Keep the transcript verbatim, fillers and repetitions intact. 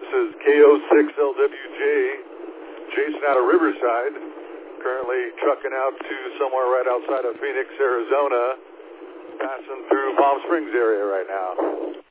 is K O six L W J, Jason out of Riverside, currently trucking out to somewhere right outside of Phoenix, Arizona, passing through Palm Springs area right now.